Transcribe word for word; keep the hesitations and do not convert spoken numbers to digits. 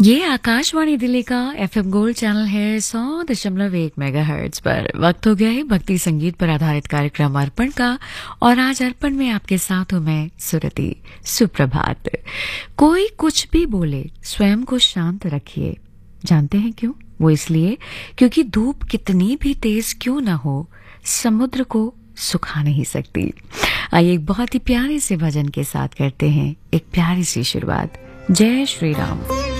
ये आकाशवाणी दिल्ली का FM gold channel है सौ दशमलव एक मेगाहर्ट्ज पर। वक्त हो गया है भक्ति संगीत पर आधारित कार्यक्रम अर्पण का, और आज अर्पण में आपके साथ हूं मैं सुरति। सुप्रभात। कोई कुछ भी बोले, स्वयं को शांत रखिए। जानते हैं क्यों? वो इसलिए क्योंकि धूप कितनी भी तेज क्यों ना हो, समुद्र को सुखा नहीं सकती। आइए एक बहुत ही प्यारे से भजन के साथ करते हैं एक प्यारी सी शुरुआत। जय श्री राम।